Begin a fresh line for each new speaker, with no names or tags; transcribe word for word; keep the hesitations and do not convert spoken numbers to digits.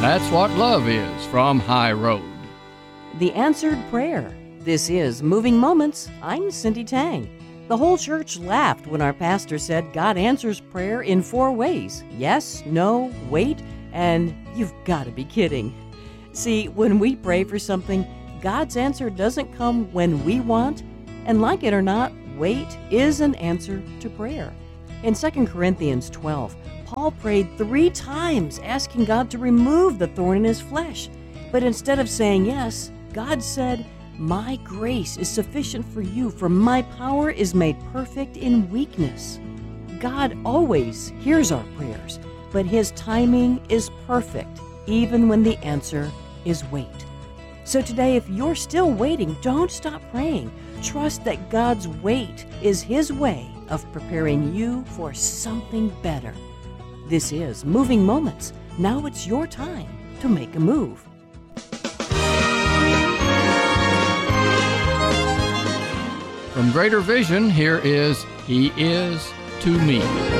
That's what love is from High Road.
The Answered Prayer. This is Moving Moments. I'm Cindy Tang. The whole church laughed when our pastor said God answers prayer in four ways. Yes, no, wait, and you've got to be kidding. See, when we pray for something, God's answer doesn't come when we want, and like it or not, wait is an answer to prayer. In Second Corinthians twelve, Paul prayed three times asking God to remove the thorn in his flesh. But instead of saying yes, God said, "My grace is sufficient for you, for my power is made perfect in weakness." God always hears our prayers, but His timing is perfect, even when the answer is wait. So today, if you're still waiting, don't stop praying. Trust that God's wait is His way of preparing you for something better. This is Moving Moments. Now it's your time to make a move.
From Greater Vision, here is He Is to Me.